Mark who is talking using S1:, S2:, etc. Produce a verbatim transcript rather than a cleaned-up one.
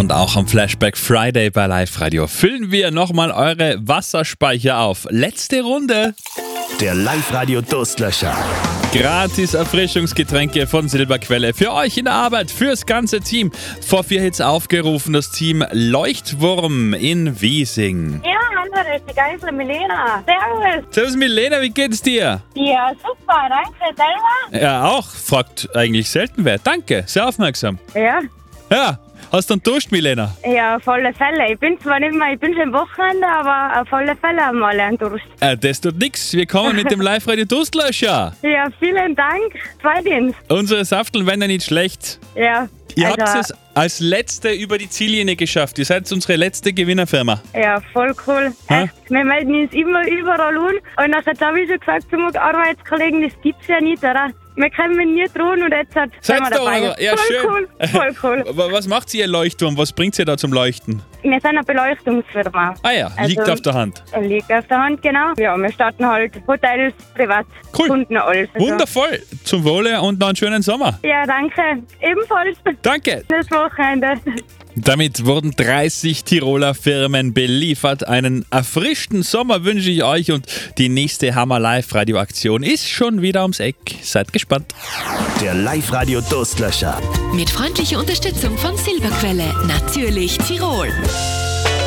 S1: Und auch am Flashback Friday bei Live Radio füllen wir nochmal eure Wasserspeicher auf. Letzte Runde.
S2: Der Live Radio Durstlöscher.
S1: Gratis Erfrischungsgetränke von Silberquelle für euch in der Arbeit, fürs ganze Team. Vor vier Hits aufgerufen, das Team Leuchtwurm in Wiesing.
S3: Ja, hallo, das ist die Geisel Milena. Servus.
S1: Servus Milena, wie geht's dir?
S3: Ja, super, danke. Selber?
S1: Ja, auch. Fragt eigentlich selten wer. Danke, sehr aufmerksam.
S3: Ja.
S1: Ja, hast du einen Durst, Milena?
S3: Ja, auf alle Fälle. Ich bin zwar nicht mehr, ich bin schon am Wochenende, aber auf alle Fälle haben wir alle einen Durst.
S1: Äh, das tut nix. Wir kommen mit dem Live-Radio Durstlöscher.
S3: Ja, vielen Dank. Zweitens.
S1: Unsere Safteln werden ja nicht schlecht.
S3: Ja.
S1: Ihr
S3: also,
S1: habt es als Letzte über die Ziellinie geschafft. Ihr seid unsere letzte Gewinnerfirma.
S3: Ja, voll cool.
S1: Ha?
S3: Echt, wir melden uns immer überall an. Und nachher habe ich schon gesagt zu meinen Arbeitskollegen, das gibt's ja nicht, oder? Wir können nie drohen und jetzt hat
S1: Seid
S3: sind wir
S1: ihr
S3: dabei.
S1: aber? Ja,
S3: voll
S1: schön.
S3: cool, voll cool.
S1: Aber was macht ihr, Leuchtturm? Was bringt ihr da zum Leuchten?
S3: Wir sind eine Beleuchtungsfirma.
S1: Ah ja, liegt
S3: Also-
S1: auf der Hand.
S3: Liegt auf der Hand, genau. Ja, wir starten halt Hotels, Privatkunden, alles. Also-
S1: Wundervoll. Zum Wohle und noch einen schönen Sommer.
S3: Ja, danke. Ebenfalls.
S1: Danke.
S3: Das Wochenende.
S1: Damit wurden dreißig Tiroler Firmen beliefert. Einen erfrischten Sommer wünsche ich euch und die nächste Hammer Live Radio Aktion ist schon wieder ums Eck. Seid gespannt.
S2: Der Live Radio Durstlöscher.
S4: Mit freundlicher Unterstützung von Silberquelle, natürlich Tirol.